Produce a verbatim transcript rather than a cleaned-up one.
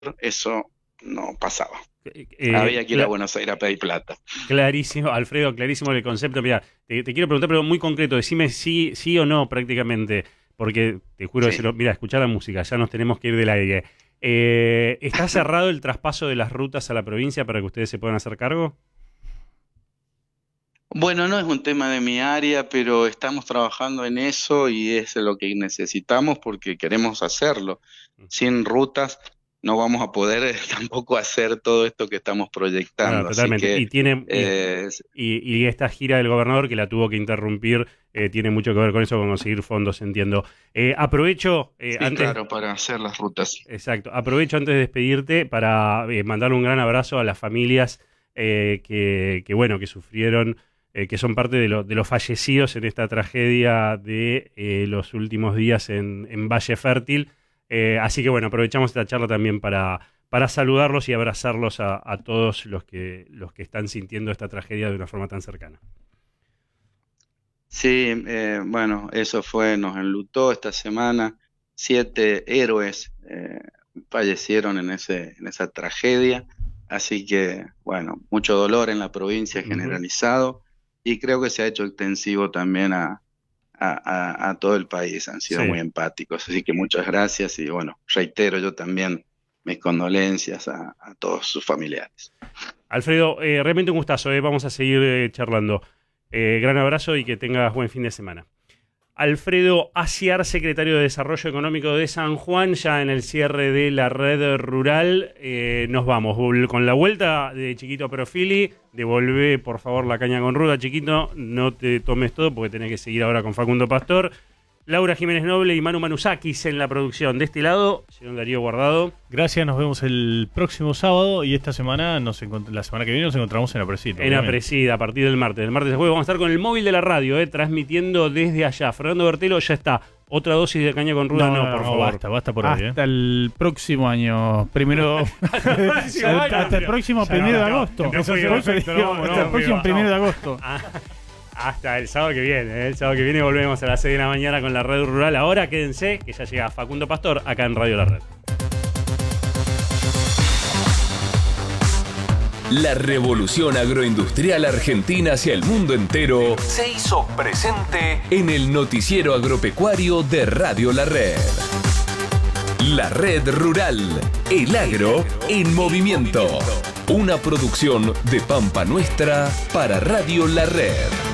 eso no pasaba. Eh, Había que ir a cla- Buenos Aires a pedir plata. Clarísimo, Alfredo, clarísimo el concepto. Mira, te, te quiero preguntar, pero muy concreto, decime sí, sí o no prácticamente, porque te juro que se Sí. lo, mira, escuchá la música, ya nos tenemos que ir del aire. Eh, ¿está cerrado el traspaso de las rutas a la provincia para que ustedes se puedan hacer cargo? Bueno, no es un tema de mi área, pero estamos trabajando en eso y es lo que necesitamos porque queremos hacerlo. Sin rutas no vamos a poder eh, tampoco hacer todo esto que estamos No, proyectando. Así totalmente. que Y tiene, y, eh, y- y esta gira del gobernador que la tuvo que interrumpir, eh, tiene mucho que ver con eso, con conseguir fondos, entiendo. Eh, aprovecho, eh, sí, antes, claro, para hacer las rutas. exacto, aprovecho antes de despedirte para eh, mandarle un gran abrazo a las familias eh, que, que, bueno, que sufrieron, eh, que son parte de, lo- de los fallecidos en esta tragedia de eh, los últimos días en, en Valle Fértil. Eh, así que bueno, aprovechamos esta charla también para, para saludarlos y abrazarlos a, a todos los que, los que están sintiendo esta tragedia de una forma tan cercana. Sí, eh, bueno, eso fue, nos enlutó esta semana. Siete héroes eh, fallecieron en ese, en esa tragedia. Así que, bueno, mucho dolor en la provincia Ujú. generalizado y creo que se ha hecho extensivo también a, a, a- a todo el país. Han sido Sí. muy empáticos. Así que muchas gracias y bueno, reitero yo también mis condolencias a, a todos sus familiares. Alfredo, eh, realmente un gustazo, eh, vamos a seguir eh, charlando. Eh, gran abrazo y que tengas buen fin de semana. Alfredo Aciar, secretario de Desarrollo Económico de San Juan, ya en el cierre de la red rural. Eh, nos vamos. Vol- Con la vuelta de Chiquito Profili, devolvé por favor la caña con ruda, Chiquito. No te tomes todo porque tenés que seguir ahora con Facundo Pastor. Laura Jiménez Noble y Manu Manusakis en la producción. De este lado, señor Darío Guardado. Gracias, nos vemos el próximo sábado y esta semana, nos encont- la semana que viene nos encontramos en Apresito. En Apresida, a partir del martes. El martes de jueves vamos a estar con el móvil de la radio, eh, transmitiendo desde allá. Fernando Bertelo ya está. Otra dosis de caña con ruda, no, por favor. Basta, basta por hoy. Hasta ¿eh? el próximo año, primero. Hasta el próximo hasta, año, hasta el pero- próximo Ya, primero no, de no, agosto. no, Eso no, es- no, por eso no, digo, no, hasta no, el próximo no. primero de agosto. Ah, hasta el sábado que viene. ¿eh? El sábado que viene volvemos a las seis de la mañana con la red rural. Ahora quédense, que ya llega Facundo Pastor acá en Radio La Red. La revolución agroindustrial argentina hacia el mundo entero se hizo presente en el noticiero agropecuario de Radio La Red. La Red Rural, el agro en movimiento. Una producción de Pampa Nuestra para Radio La Red.